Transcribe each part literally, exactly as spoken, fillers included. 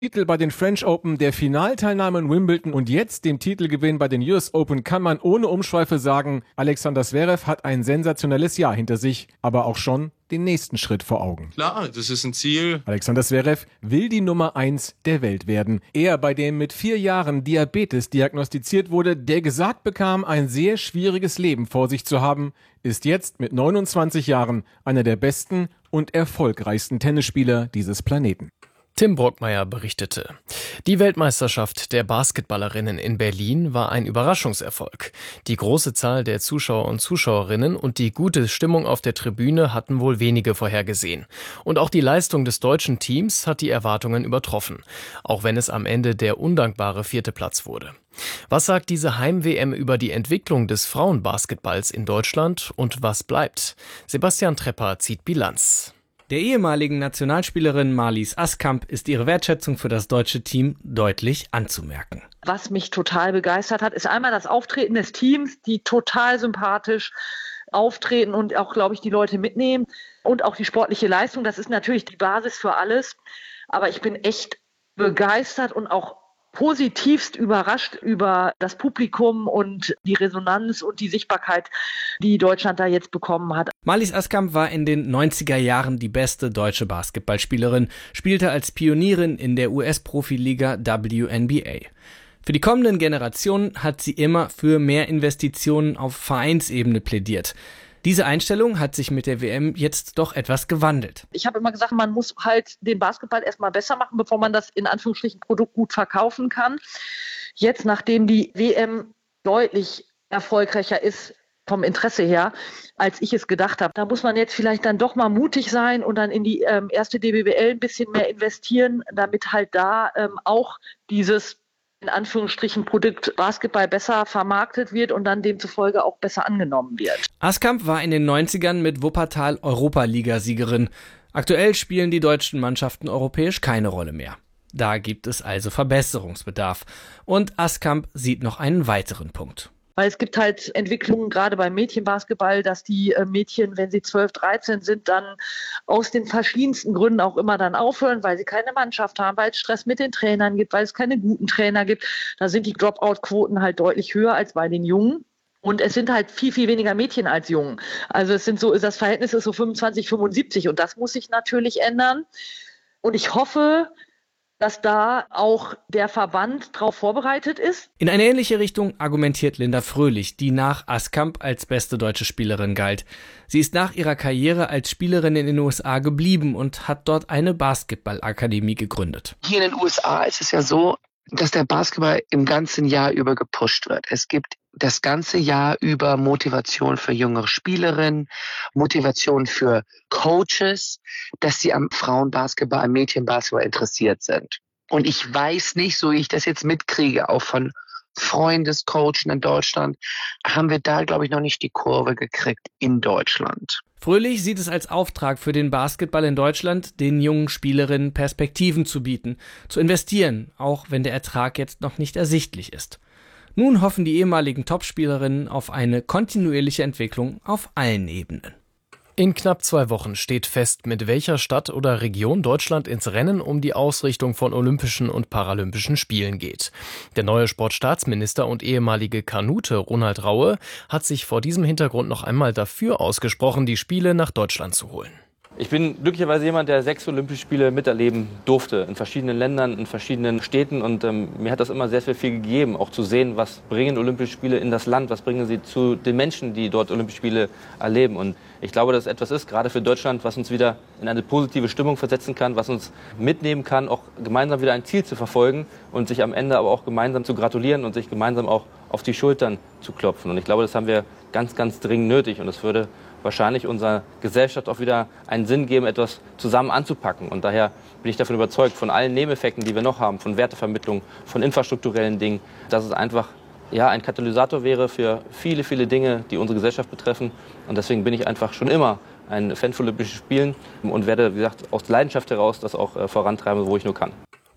Titel bei den French Open, der Finalteilnahme in Wimbledon und jetzt dem Titelgewinn bei den U S Open kann man ohne Umschweife sagen, Alexander Zverev hat ein sensationelles Jahr hinter sich, aber auch schon den nächsten Schritt vor Augen. Klar, das ist ein Ziel. Alexander Zverev will die Nummer eins der Welt werden. Er, bei dem mit vier Jahren Diabetes diagnostiziert wurde, der gesagt bekam, ein sehr schwieriges Leben vor sich zu haben, ist jetzt mit neunundzwanzig Jahren einer der besten und erfolgreichsten Tennisspieler dieses Planeten. Tim Brockmeier berichtete. Die Weltmeisterschaft der Basketballerinnen in Berlin war ein Überraschungserfolg. Die große Zahl der Zuschauer und Zuschauerinnen und die gute Stimmung auf der Tribüne hatten wohl wenige vorhergesehen. Und auch die Leistung des deutschen Teams hat die Erwartungen übertroffen, auch wenn es am Ende der undankbare vierte Platz wurde. Was sagt diese Heim-W M über die Entwicklung des Frauenbasketballs in Deutschland und was bleibt? Sebastian Trepper zieht Bilanz. Der ehemaligen Nationalspielerin Marlies Askamp ist ihre Wertschätzung für das deutsche Team deutlich anzumerken. Was mich total begeistert hat, ist einmal das Auftreten des Teams, die total sympathisch auftreten und auch, glaube ich, die Leute mitnehmen. Und auch die sportliche Leistung, das ist natürlich die Basis für alles. Aber ich bin echt begeistert und auch positivst überrascht über das Publikum und die Resonanz und die Sichtbarkeit, die Deutschland da jetzt bekommen hat. Marlies Askamp war in den neunziger Jahren die beste deutsche Basketballspielerin, spielte als Pionierin in der U S-Profiliga W N B A. Für die kommenden Generationen hat sie immer für mehr Investitionen auf Vereinsebene plädiert. Diese Einstellung hat sich mit der W M jetzt doch etwas gewandelt. Ich habe immer gesagt, man muss halt den Basketball erstmal besser machen, bevor man das in Anführungsstrichen Produkt gut verkaufen kann. Jetzt, nachdem die W M deutlich erfolgreicher ist vom Interesse her, als ich es gedacht habe, da muss man jetzt vielleicht dann doch mal mutig sein und dann in die ähm, erste D B B L ein bisschen mehr investieren, damit halt da ähm, auch dieses in Anführungsstrichen Produkt Basketball besser vermarktet wird und dann demzufolge auch besser angenommen wird. Askamp war in den neunzigern mit Wuppertal Europa-Liga-Siegerin. Aktuell spielen die deutschen Mannschaften europäisch keine Rolle mehr. Da gibt es also Verbesserungsbedarf. Und Askamp sieht noch einen weiteren Punkt. Weil es gibt halt Entwicklungen gerade beim Mädchenbasketball, dass die Mädchen, wenn sie zwölf, dreizehn sind, dann aus den verschiedensten Gründen auch immer dann aufhören, weil sie keine Mannschaft haben, weil es Stress mit den Trainern gibt, weil es keine guten Trainer gibt. Da sind die Dropout-Quoten halt deutlich höher als bei den Jungen. Und es sind halt viel, viel weniger Mädchen als Jungen. Also es sind so, das Verhältnis ist so fünfundzwanzig, fünfundsiebzig und das muss sich natürlich ändern. Und ich hoffe, dass da auch der Verband darauf vorbereitet ist. In eine ähnliche Richtung argumentiert Linda Fröhlich, die nach Askamp als beste deutsche Spielerin galt. Sie ist nach ihrer Karriere als Spielerin in den U S A geblieben und hat dort eine Basketballakademie gegründet. Hier in den U S A ist es ja so, dass der Basketball im ganzen Jahr über gepusht wird. Es gibt das ganze Jahr über Motivation für jüngere Spielerinnen, Motivation für Coaches, dass sie am Frauenbasketball, am Mädchenbasketball interessiert sind. Und ich weiß nicht, so wie ich das jetzt mitkriege, auch von Freundescoachen in Deutschland, haben wir da, glaube ich, noch nicht die Kurve gekriegt in Deutschland. Fröhlich sieht es als Auftrag für den Basketball in Deutschland, den jungen Spielerinnen Perspektiven zu bieten, zu investieren, auch wenn der Ertrag jetzt noch nicht ersichtlich ist. Nun hoffen die ehemaligen Topspielerinnen auf eine kontinuierliche Entwicklung auf allen Ebenen. In knapp zwei Wochen steht fest, mit welcher Stadt oder Region Deutschland ins Rennen um die Ausrichtung von Olympischen und Paralympischen Spielen geht. Der neue Sportstaatsminister und ehemalige Kanute Ronald Raue hat sich vor diesem Hintergrund noch einmal dafür ausgesprochen, die Spiele nach Deutschland zu holen. Ich bin glücklicherweise jemand, der sechs Olympische Spiele miterleben durfte, in verschiedenen Ländern, in verschiedenen Städten. Und ähm, mir hat das immer sehr, sehr viel gegeben, auch zu sehen, was bringen Olympische Spiele in das Land, was bringen sie zu den Menschen, die dort Olympische Spiele erleben. Und ich glaube, dass es etwas ist, gerade für Deutschland, was uns wieder in eine positive Stimmung versetzen kann, was uns mitnehmen kann, auch gemeinsam wieder ein Ziel zu verfolgen und sich am Ende aber auch gemeinsam zu gratulieren und sich gemeinsam auch auf die Schultern zu klopfen. Und ich glaube, das haben wir ganz, ganz dringend nötig. Und es würde wahrscheinlich unserer Gesellschaft auch wieder einen Sinn geben, etwas zusammen anzupacken. Und daher bin ich davon überzeugt, von allen Nebeneffekten, die wir noch haben, von Wertevermittlung, von infrastrukturellen Dingen, dass es einfach ja, ein Katalysator wäre für viele, viele Dinge, die unsere Gesellschaft betreffen. Und deswegen bin ich einfach schon immer ein Fan von Olympischen Spielen und werde, wie gesagt, aus Leidenschaft heraus das auch äh, vorantreiben, wo ich nur kann.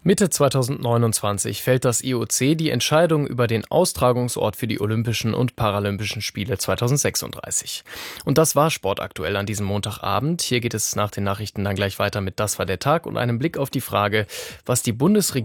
Mitte zweitausendneunundzwanzig fällt das I O C die Entscheidung über den Austragungsort für die Olympischen und Paralympischen Spiele zweitausendsechsunddreißig. Und das war sportaktuell an diesem Montagabend. Hier geht es nach den Nachrichten dann gleich weiter mit Das war der Tag und einem Blick auf die Frage, was die Bundesregierung